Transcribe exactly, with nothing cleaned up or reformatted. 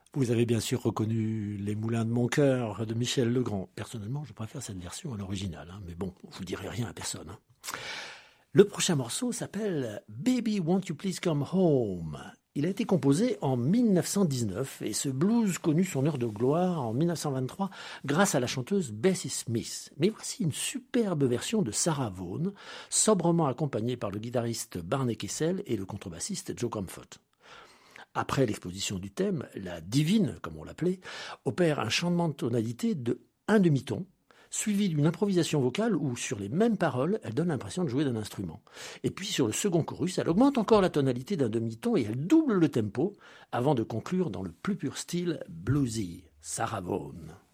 Vous avez bien sûr reconnu Les Moulins de mon cœur de Michel Legrand. Personnellement, je préfère cette version à l'original, hein, mais bon, vous ne direz rien à personne. Hein. Le prochain morceau s'appelle Baby Won't You Please Come Home. Il a été composé en mille neuf cent dix-neuf et ce blues connut son heure de gloire en mille neuf cent vingt-trois grâce à la chanteuse Bessie Smith. Mais voici une superbe version de Sarah Vaughan, sobrement accompagnée par le guitariste Barney Kessel et le contrebassiste Joe Comfort. Après l'exposition du thème, la divine, comme on l'appelait, opère un changement de tonalité de un demi-ton, suivi d'une improvisation vocale où, sur les mêmes paroles, elle donne l'impression de jouer d'un instrument. Et puis, sur le second chorus, elle augmente encore la tonalité d'un demi-ton et elle double le tempo, avant de conclure dans le plus pur style bluesy. Sarah Vaughan.